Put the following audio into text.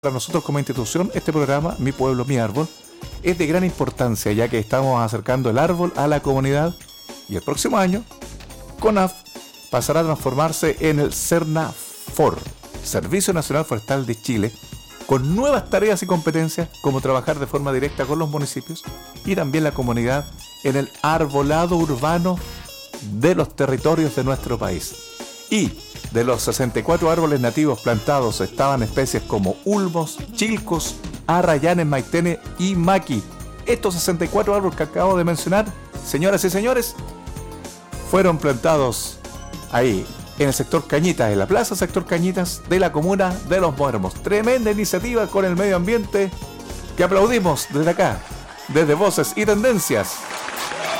Para nosotros como institución, este programa, Mi Pueblo, Mi Árbol, es de gran importancia ya que estamos acercando el árbol a la comunidad y el próximo año, CONAF pasará a transformarse en el SERNAFOR, Servicio Nacional Forestal de Chile, con nuevas tareas y competencias como trabajar de forma directa con los municipios y también la comunidad en el arbolado urbano de los territorios de nuestro país. Y de los 64 árboles nativos plantados estaban especies como ulmos, chilcos, arrayanes, maitene y maqui. Estos 64 árboles que acabo de mencionar, señoras y señores, fueron plantados ahí, en el sector Cañitas, en la plaza sector Cañitas de la comuna de Los Muermos. Tremenda iniciativa con el medio ambiente que aplaudimos desde acá, desde Voces y Tendencias.